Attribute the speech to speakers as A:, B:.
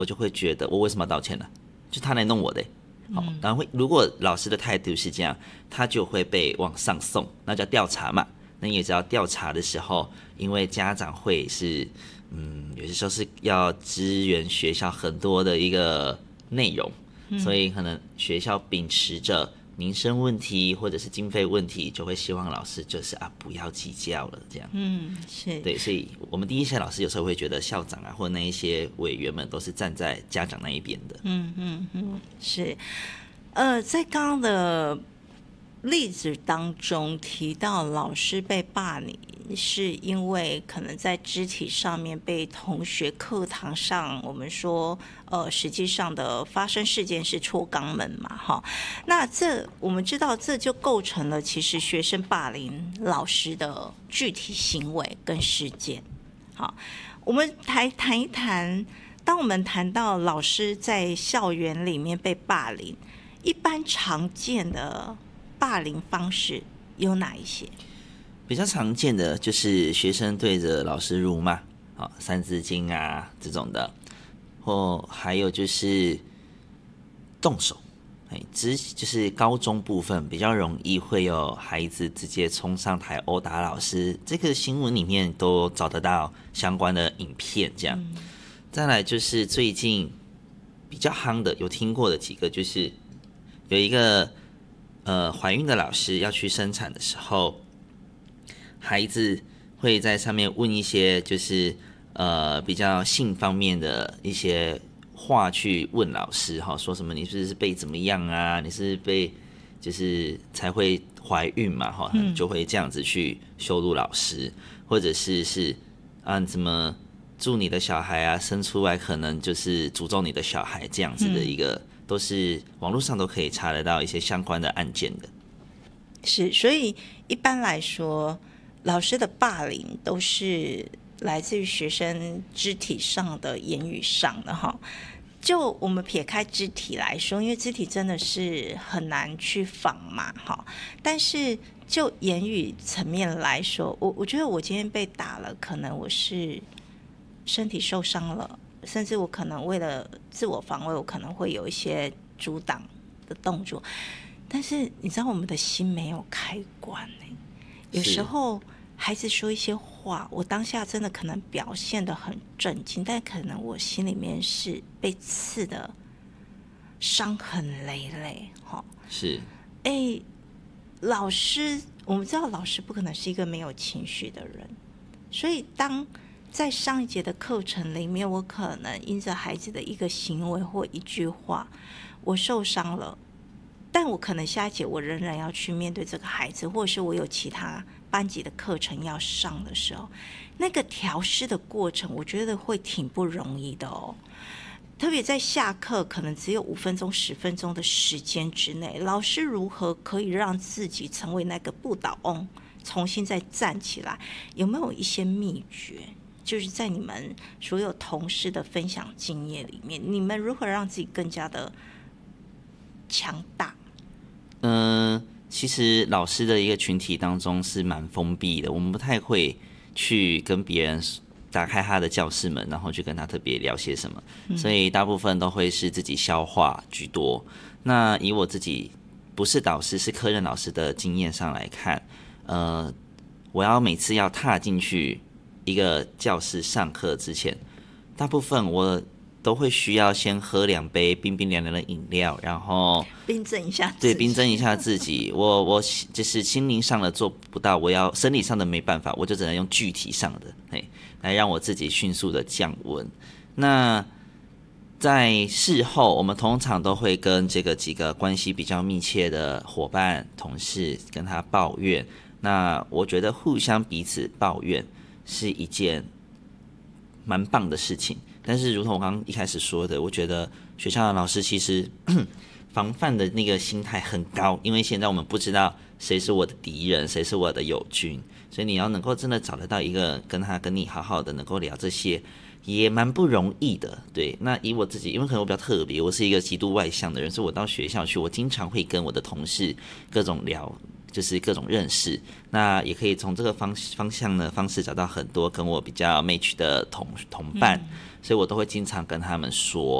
A: 我就会觉得我为什么要道歉呢？就他来弄我的。然后如果老师的态度是这样，他就会被往上送，那叫调查嘛。那你也知道调查的时候，因为家长会是有些时候是要支援学校很多的一个内容，所以可能学校秉持着民生问题或者是经费问题，就会希望老师就是不要计较了这样。
B: 是
A: 对，所以我们第一线老师有时候会觉得校长或那一些委员们都是站在家长那一边的。
B: 是。在刚刚的例子当中提到老师被霸凌是因为可能在肢体上面被同学课堂上我们说实际上的发生事件是戳肛门嘛哈，那我们知道这就构成了其实学生霸凌老师的具体行为跟事件。好，我们谈一谈，当我们谈到老师在校园里面被霸凌，一般常见的霸凌方式有哪一些？
A: 比较常见的就是学生对着老师辱骂，三字经啊这种的，或还有就是动手，就是高中部分比较容易会有孩子直接冲上台殴打老师，这个新闻里面都找得到相关的影片这样。再来就是最近比较夯的有听过的几个，就是有一个怀孕的老师要去生产的时候，孩子会在上面问一些就是比较性方面的一些话去问老师，说什么你是不是被怎么样啊？你是被就是才会怀孕嘛，就会这样子去羞辱老师，或者是你怎么祝你的小孩啊生出来可能就是诅咒你的小孩这样子的一个。都是网络上都可以查得到一些相关的案件的。
B: 是，所以一般来说，老师的霸凌都是来自于学生肢体上的、言语上的哈。就我们撇开肢体来说，因为肢体真的是很难去仿嘛哈。但是就言语层面来说，我觉得我今天被打了，可能我是身体受伤了。甚至我可能为了自我防卫，我可能会有一些阻挡的动作，但是你知道我们的心没有开关有时候孩子说一些话，我当下真的可能表现得很震惊，但可能我心里面是被刺的伤痕累累
A: 是
B: 老师，我们知道老师不可能是一个没有情绪的人，所以当在上一节的课程里面，我可能因着孩子的一个行为或一句话，我受伤了，但我可能下一节我仍然要去面对这个孩子，或者是我有其他班级的课程要上的时候，那个调试的过程，我觉得会挺不容易的哦。特别在下课可能只有5分钟、10分钟的时间之内，老师如何可以让自己成为那个不倒翁，重新再站起来？有没有一些秘诀？就是在你们所有同事的分享经验里面，你们如何让自己更加的强大？
A: 其实老师的一个群体当中是蛮封闭的，我们不太会去跟别人打开他的教室门，然后去跟他特别聊些什么，所以大部分都会是自己消化居多。那以我自己不是导师是科任老师的经验上来看，我要每次要踏进去一个教室上课之前，大部分我都会需要先喝2杯冰冰凉凉的饮料，然后
B: 冰镇一下自己。
A: 对，冰镇一下自己。我就是心灵上的做不到，我要生理上的没办法，我就只能用具体上的，来让我自己迅速的降温。那在事后，我们通常都会跟这个几个关系比较密切的伙伴、同事跟他抱怨。那我觉得互相彼此抱怨是一件蛮棒的事情，但是如同我刚刚一开始说的，我觉得学校的老师其实防范的那个心态很高，因为现在我们不知道谁是我的敌人，谁是我的友军，所以你要能够真的找得到一个跟你好好的能够聊这些，也蛮不容易的。对，那以我自己，因为可能我比较特别，我是一个极度外向的人，所以我到学校去，我经常会跟我的同事各种聊就是各种认识，那也可以从这个方式找到很多跟我比较 match 的同伴，所以我都会经常跟他们说，